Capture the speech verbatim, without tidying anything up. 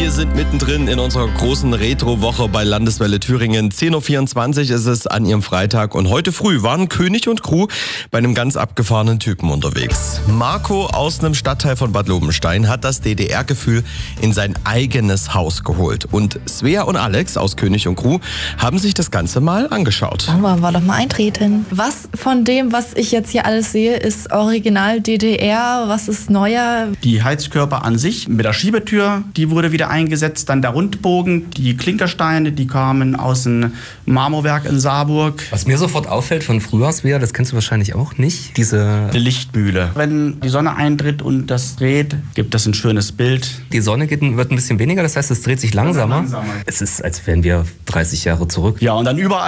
Wir sind mittendrin in unserer großen Retro-Woche bei Landeswelle Thüringen. zehn Uhr vierundzwanzig ist es an ihrem Freitag und heute früh waren König und Crew bei einem ganz abgefahrenen Typen unterwegs. Marco aus einem Stadtteil von Bad Lobenstein hat das D D R-Gefühl in sein eigenes Haus geholt. Und Svea und Alex aus König und Crew haben sich das Ganze mal angeschaut. Dann wollen wir doch mal eintreten. Was von dem, was ich jetzt hier alles sehe, ist original D D R? Was ist neuer? Die Heizkörper an sich mit der Schiebetür, die wurde wieder eingesetzt. Dann der Rundbogen, die Klinkersteine, die kamen aus dem Marmorwerk in Saarburg. Was mir sofort auffällt von früher, Svea, das kennst du wahrscheinlich auch nicht, diese... Eine Lichtmühle. Wenn die Sonne eintritt und das dreht, gibt das ein schönes Bild. Die Sonne geht, wird ein bisschen weniger, das heißt, es dreht sich langsamer. langsamer. Es ist, als wären wir dreißig Jahre zurück. Ja, und dann überall